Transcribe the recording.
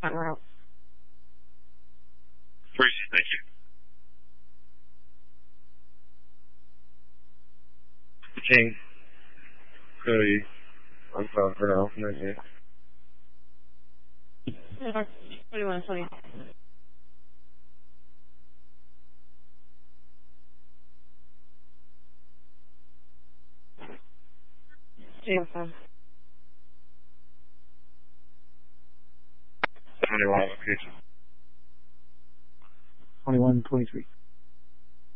route. Appreciate it. Thank you. King. Cody. I'm sorry for now. Thank you. 2120. Jameson. 71 location. 2123.